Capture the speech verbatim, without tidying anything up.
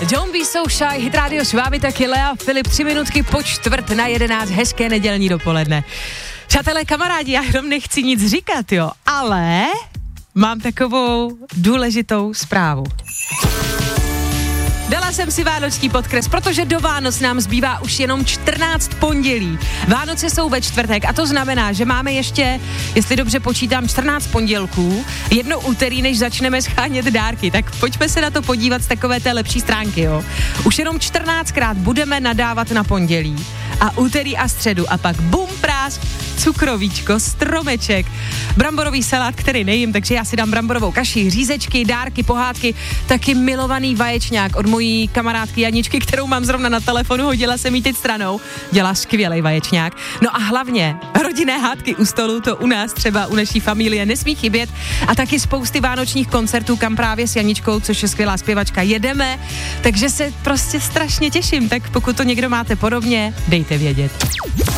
Don't be so shy, Hit Radio s vámi taky Lea Filip, tři minutky po čtvrt na jedenáct, hezké nedělní dopoledne. Přátelé, kamarádi, já jenom nechci nic říkat, jo, ale mám takovou důležitou zprávu. Dala jsem si vánoční podkres, protože do Vánoc nám zbývá už jenom čtrnáct pondělí. Vánoce jsou ve čtvrtek a to znamená, že máme ještě, jestli dobře počítám, čtrnáct pondělků, jedno úterý, než začneme schánět dárky. Tak pojďme se na to podívat z takové té lepší stránky, jo. Už jenom čtrnáctkrát budeme nadávat na pondělí a úterý a středu a pak bum, prásk, cukrovíčko, stromeček, bramborový salát, který nejím, takže já si dám bramborovou kaši, řízečky, dárky, pohádky, taky milovaný vaječňák od mojí kamarádky Janičky, kterou mám zrovna na telefonu, hodila jsem jí teď stranou, dělá skvělej vaječňák. No a hlavně rodinné hádky u stolu, to u nás třeba u naší familie nesmí chybět a taky spousty vánočních koncertů, kam právě s Janičkou, což je skvělá zpěvačka, jedeme, takže se prostě strašně těším, tak pokud to někdo máte podobně, dejte vědět.